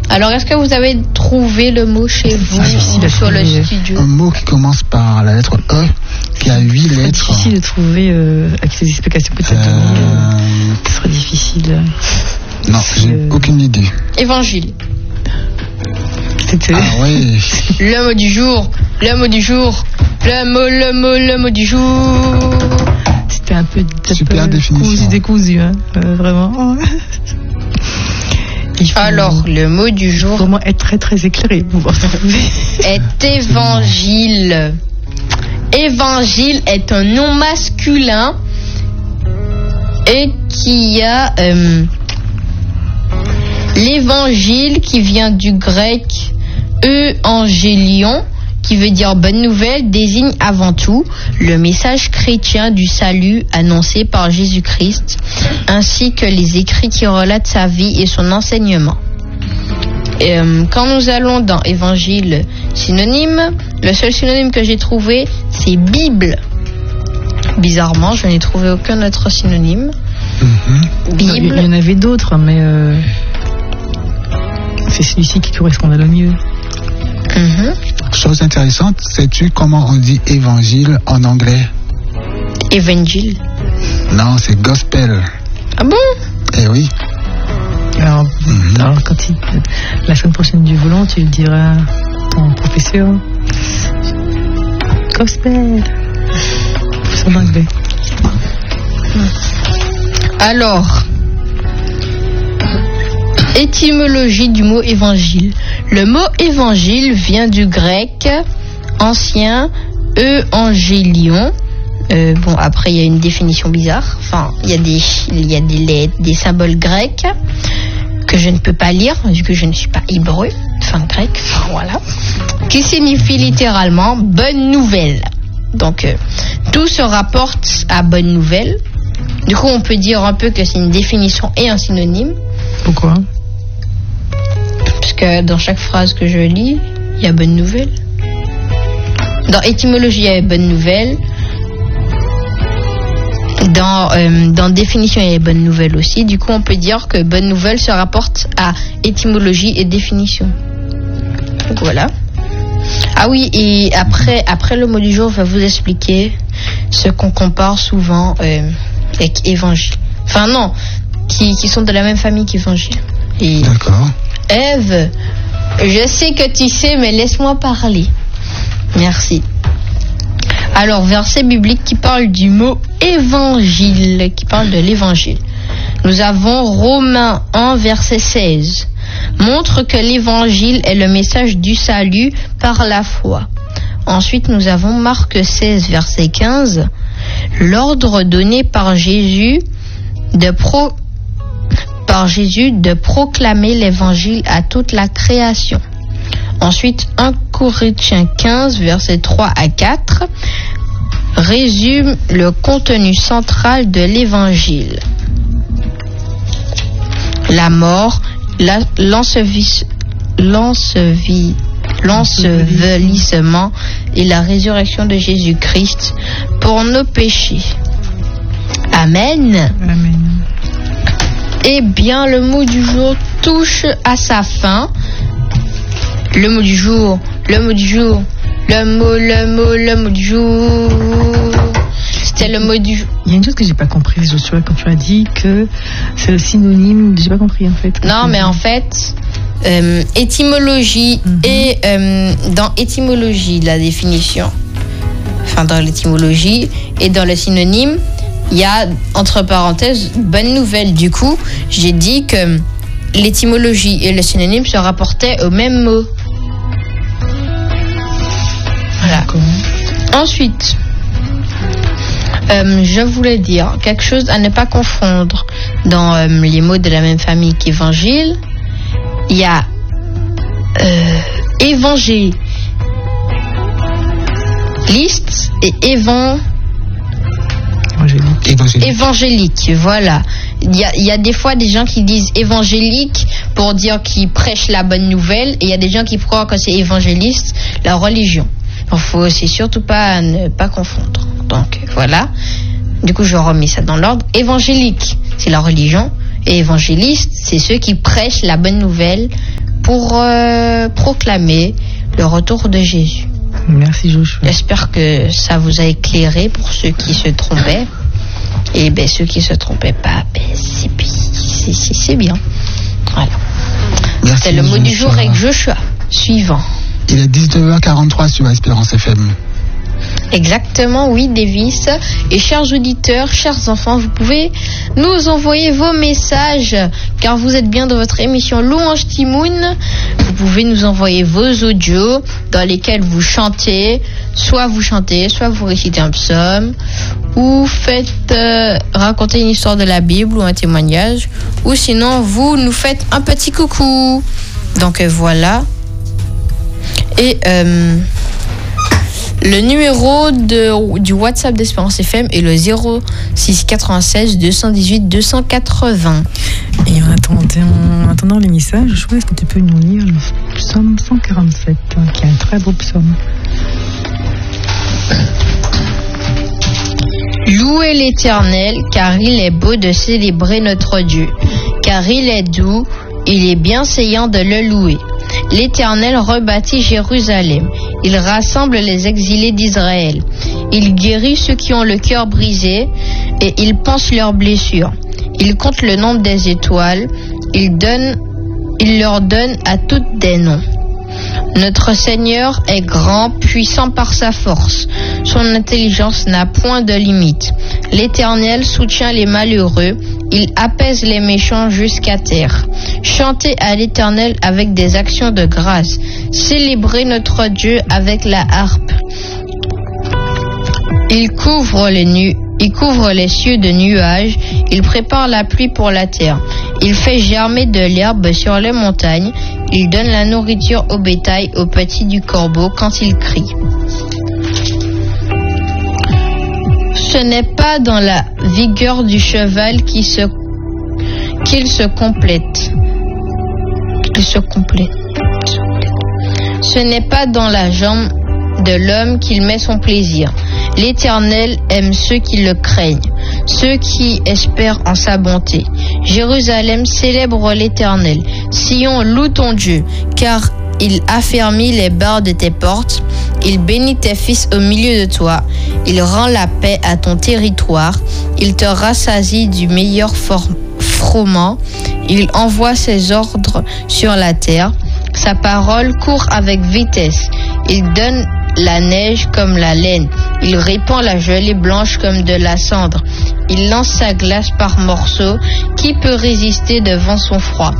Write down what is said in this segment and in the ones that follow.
Alors, est-ce que vous avez trouvé le mot chez vous sur le studio? Un mot qui commence par la lettre E, qui a 8 lettres. C'est difficile de trouver avec ces explications que tu as données. Ce serait difficile. Non, j'ai aucune idée. Évangile. C'était... Ah oui. Le mot du jour. Le mot du jour. Le mot du jour. C'était un peu super définition. Décousu, hein, vraiment. Alors, le mot du jour. Vraiment être très très éclairé. Est évangile. Évangile est un nom masculin et qui a l'évangile qui vient du grec evangélion, qui veut dire bonne nouvelle, désigne avant tout le message chrétien du salut annoncé par Jésus-Christ, ainsi que les écrits qui relatent sa vie et son enseignement. Quand nous allons dans évangile synonyme, le seul synonyme que j'ai trouvé, c'est Bible. Bizarrement, je n'ai trouvé aucun autre synonyme. Bible. Il y en avait d'autres, mais c'est celui-ci qui correspondait le mieux. Chose intéressante, sais-tu comment on dit évangile en anglais? Évangile. Non, c'est gospel. Ah bon? Eh oui. Alors quand la semaine prochaine du volant, tu le diras à ton professeur. Gospel. C'est en anglais. Alors, étymologie du mot évangile. Le mot évangile vient du grec ancien evangélion. Bon, après il y a une définition bizarre. Enfin, il y a des symboles grecs que je ne peux pas lire vu que je ne suis pas hébreu, enfin grec. Enfin voilà, qui signifie littéralement bonne nouvelle. Donc tout se rapporte à bonne nouvelle. Du coup, on peut dire un peu que c'est une définition et un synonyme. Pourquoi? Parce que dans chaque phrase que je lis, il y a bonne nouvelle. Dans étymologie, il y a bonne nouvelle. Dans définition, il y a bonne nouvelle aussi. Du coup, on peut dire que bonne nouvelle se rapporte à étymologie et définition. Donc voilà. Ah oui, et après le mot du jour, on va vous expliquer ce qu'on compare souvent avec évangile. Enfin non, qui sont de la même famille qu'évangile. Et d'accord. Ève, je sais que tu sais, mais laisse-moi parler. Merci. Alors, verset biblique qui parle du mot évangile, qui parle de l'évangile. Nous avons Romains 1, verset 16. Montre que l'évangile est le message du salut par la foi. Ensuite, nous avons Marc 16, verset 15. L'ordre donné par Jésus de proclamer l'évangile à toute la création. Ensuite, 1 Corinthiens 15, versets 3 à 4, résume le contenu central de l'évangile. La mort, l'ensevelissement et la résurrection de Jésus-Christ pour nos péchés. Amen. Amen. Eh bien, le mot du jour touche à sa fin. Le mot du jour. Le mot du jour. Le mot du jour. C'était le mot du jour. Il y a une chose que j'ai pas compris, Joshua, quand tu as dit que c'est le synonyme. J'ai pas compris en fait. Non, mais en fait, étymologie et dans étymologie, la définition, enfin dans l'étymologie et dans le synonyme, il y a entre parenthèses bonne nouvelle. Du coup, j'ai dit que l'étymologie et le synonyme se rapportaient au même mot. Voilà. Ensuite, je voulais dire quelque chose à ne pas confondre dans les mots de la même famille qu'évangile. Il y a évangéliste et évangélique, voilà. Il y a des fois des gens qui disent évangélique pour dire qu'ils prêchent la bonne nouvelle, et il y a des gens qui croient que c'est évangéliste, la religion. Donc c'est surtout pas ne pas confondre. Donc voilà. Du coup, je remets ça dans l'ordre. Évangélique, c'est la religion, et évangéliste, c'est ceux qui prêchent la bonne nouvelle pour proclamer le retour de Jésus. Merci Joshua. J'espère que ça vous a éclairé pour ceux qui se trompaient. Et ceux qui se trompaient pas, c'est bien. Voilà. C'était le mot du jour avec Joshua. Suivant. Il est 19h43 sur Espérance FM. Exactement, oui, Davis. Et chers auditeurs, chers enfants, vous pouvez nous envoyer vos messages, car vous êtes bien dans votre émission Louange Timoun. Vous pouvez nous envoyer vos audios dans lesquels vous chantez, soit vous récitez un psaume, ou faites raconter une histoire de la Bible ou un témoignage, ou sinon vous nous faites un petit coucou. Donc voilà. Et le numéro du WhatsApp d'Espérance FM est le 06 96 218 280. Et en attendant les messages, je crois que tu peux nous lire le psaume 147, qui est un très beau psaume. Louez l'Éternel, car il est beau de célébrer notre Dieu, car il est doux, il est bienséant de le louer. L'Éternel rebâtit Jérusalem. Il rassemble les exilés d'Israël. Il guérit ceux qui ont le cœur brisé et il panse leurs blessures. Il compte le nombre des étoiles. Il leur donne à toutes des noms. Notre Seigneur est grand, puissant par sa force. Son intelligence n'a point de limite. L'Éternel soutient les malheureux. Il apaise les méchants jusqu'à terre. Chantez à l'Éternel avec des actions de grâce. Célébrez notre Dieu avec la harpe. Il couvre les cieux de nuages. Il prépare la pluie pour la terre. Il fait germer de l'herbe sur les montagnes. Il donne la nourriture au bétail, aux petits du corbeau quand il crie. Ce n'est pas dans la vigueur du cheval qu'il se complète. Ce n'est pas dans la jambe de l'homme qu'il met son plaisir. L'Éternel aime ceux qui le craignent, ceux qui espèrent en sa bonté. Jérusalem célèbre l'Éternel. Sion, loue ton Dieu, car il affermit les barres de tes portes. Il bénit tes fils au milieu de toi. Il rend la paix à ton territoire. Il te rassasie du meilleur froment. Il envoie ses ordres sur la terre. Sa parole court avec vitesse. Il donne la neige comme la laine. Il répand la gelée blanche comme de la cendre. Il lance sa glace par morceaux. Qui peut résister devant son froid?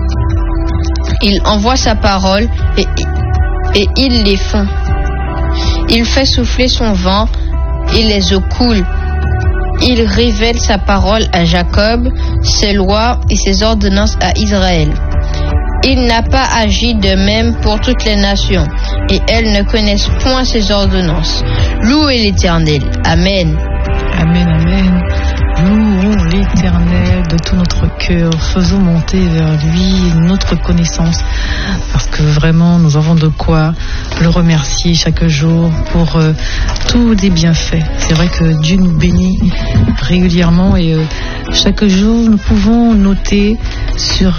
Il envoie sa parole et il les fond. Il fait souffler son vent et les eaux coulent. Il révèle sa parole à Jacob, ses lois et ses ordonnances à Israël. Il n'a pas agi de même pour toutes les nations, et elles ne connaissent point ses ordonnances. Louez l'Éternel. Amen. Amen, amen. Louons l'Éternel de tout notre cœur. Faisons monter vers lui notre connaissance, parce que vraiment nous avons de quoi le remercier chaque jour pour tous les bienfaits. C'est vrai que Dieu nous bénit régulièrement et chaque jour nous pouvons noter sur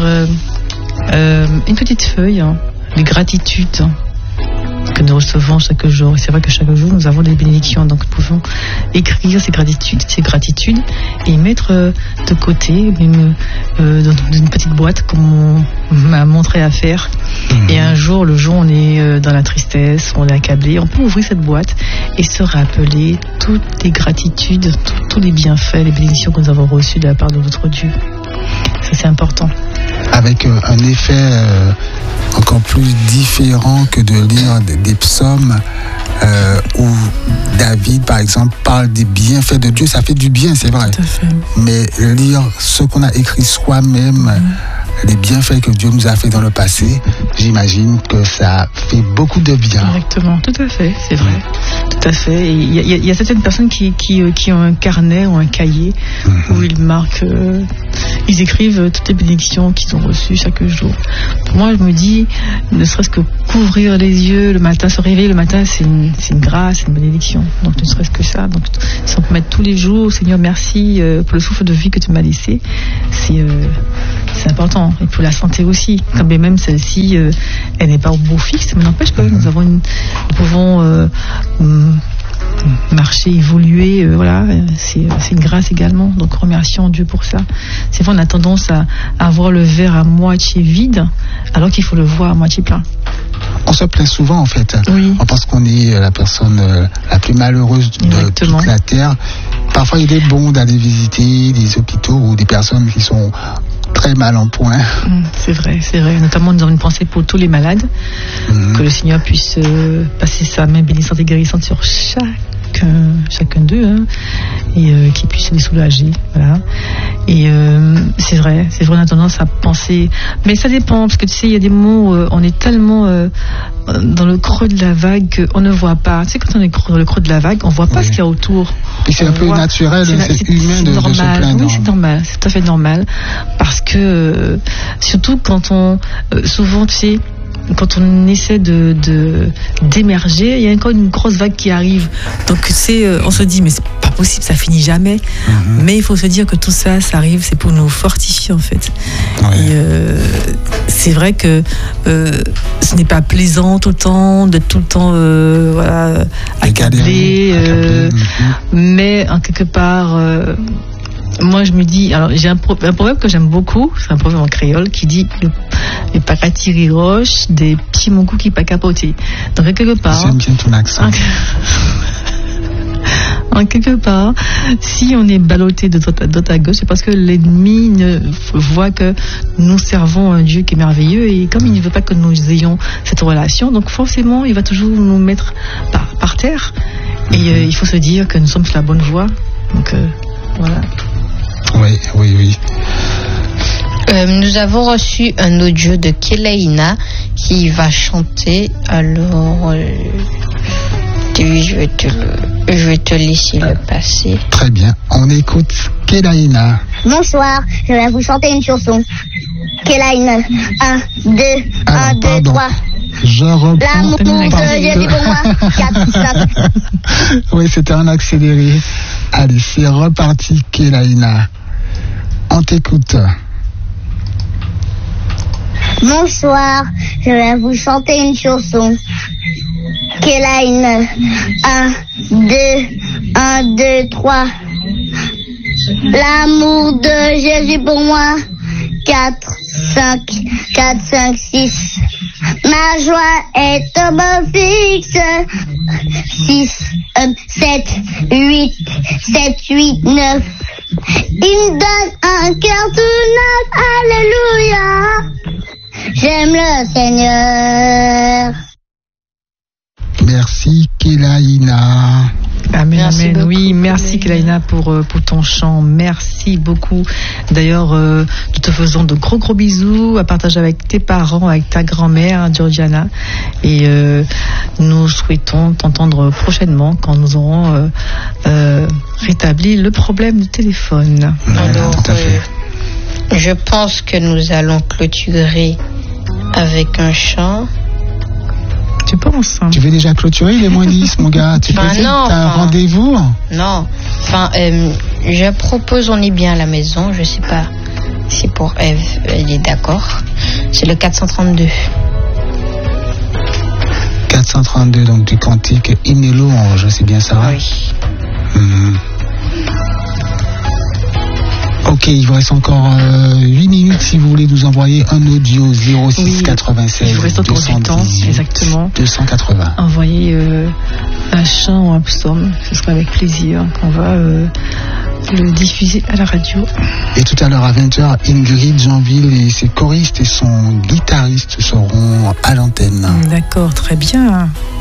une petite feuille de gratitude que nous recevons chaque jour. Et c'est vrai que chaque jour nous avons des bénédictions, donc nous pouvons écrire ces gratitudes et mettre de côté dans une petite boîte comme on m'a montré à faire. Et un jour, le jour où on est dans la tristesse, on est accablé, on peut ouvrir cette boîte et se rappeler toutes les gratitudes, tous les bienfaits, les bénédictions que nous avons reçues de la part de notre Dieu. Ça, c'est important. Avec un effet encore plus différent que de lire des psaumes où David, par exemple, parle des bienfaits de Dieu. Ça fait du bien, c'est vrai. Tout à fait. Mais lire ce qu'on a écrit soi-même, les bienfaits que Dieu nous a fait dans le passé, j'imagine que ça fait beaucoup de bien. Exactement, tout à fait, c'est vrai. Tout à fait. Il y a certaines personnes qui ont un carnet ou un cahier où ils marquent, ils écrivent toutes les bénédictions qu'ils ont reçues chaque jour. Pour moi, je me dis, ne serait-ce que couvrir les yeux le matin, se réveiller le matin, c'est une grâce, c'est une bénédiction. Donc, ne serait-ce que ça. Donc, si on peut mettre tous les jours, Seigneur, merci pour le souffle de vie que tu m'as laissé, c'est important. Et pour la santé aussi. Quand même celle-ci, elle n'est pas au beau fixe, mais n'empêche que nous pouvons marcher, évoluer, voilà, c'est une grâce également, donc remercions Dieu pour ça. C'est vrai, on a tendance à voir le verre à moitié vide alors qu'il faut le voir à moitié plein. On se plaint souvent en fait. Oui. On pense qu'on est la personne la plus malheureuse de toute la terre. Parfois il est bon d'aller visiter des hôpitaux ou des personnes qui sont très mal en point. C'est vrai. Notamment, nous avons une pensée pour tous les malades. Que le Seigneur puisse passer sa main bénissante et guérissante sur chacun d'eux, hein, et qu'il puisse les soulager. Voilà. Et c'est vrai, on a tendance à penser. Mais ça dépend, parce que tu sais, il y a des moments où on est tellement dans le creux de la vague qu'on ne voit pas. Tu sais, quand on est dans le creux de la vague, on ne voit pas ce qu'il y a autour. Et c'est un peu naturel, c'est humain de se plaindre. Oui, c'est normal, c'est tout à fait normal. Parce que, surtout quand souvent, tu sais, quand on essaie d'émerger, il y a encore une grosse vague qui arrive. Donc on se dit mais c'est pas possible, ça finit jamais. Mais il faut se dire que tout ça arrive, c'est pour nous fortifier en fait. Ouais. Et c'est vrai que ce n'est pas plaisant tout le temps d'être tout le temps accablé, mais en quelque part. Moi, je me dis, alors j'ai un proverbe que j'aime beaucoup, c'est un proverbe en créole qui dit les pacatiri roches, des petits mongous qui pas capotés. Donc, quelque part. J'aime bien ton accent. En quelque part, si on est ballotté de droite à gauche, c'est parce que l'ennemi voit que nous servons un Dieu qui est merveilleux et comme il ne veut pas que nous ayons cette relation, donc forcément, il va toujours nous mettre par terre. Et il faut se dire que nous sommes sur la bonne voie. Donc, voilà. Oui. Nous avons reçu un audio de Kelaina qui va chanter. Alors, je vais te laisser le passer. Très bien, on écoute Kelaina. Bonsoir, je vais vous chanter une chanson. Kelaina, 1, 2, 1, 2, 3. Je reprends. L'amour de Jésus pour moi. 4, 5. Oui, c'était un accéléré. Allez, c'est reparti, Kelaina. On t'écoute. Bonsoir, je vais vous chanter une chanson. Kelaina, 1, 2, 3. L'amour de Jésus pour moi. 4, 5, 6. Ma joie est au beau fixe. 7, 8, 9. Il me donne un cœur tout neuf. Alléluia. J'aime le Seigneur. Merci Kelaina. Amen. Oui, merci Kelaina pour ton chant. Merci beaucoup. D'ailleurs, nous te faisons de gros bisous à partager avec tes parents, avec ta grand-mère, Georgiana. Et nous souhaitons t'entendre prochainement quand nous aurons rétabli le problème du téléphone. Alors, je pense que nous allons clôturer avec un chant. Tu penses? Tu veux déjà clôturer les moins 10, mon gars? Tu t'as un rendez-vous? Non. Je propose, on est bien à la maison. Je sais pas si pour Eve, elle est d'accord. C'est le 432. 432, donc du cantique Hymne et louange, c'est bien ça? Oui. Ok, il vous reste encore 8 minutes si vous voulez nous envoyer un audio 06 96 il vous reste encore du temps, exactement. 280. Envoyez un chant ou un psaume, ce sera avec plaisir qu'on va le diffuser à la radio. Et tout à l'heure à 20h, Ingrid Jeanville et ses choristes et son guitariste seront à l'antenne. D'accord, très bien.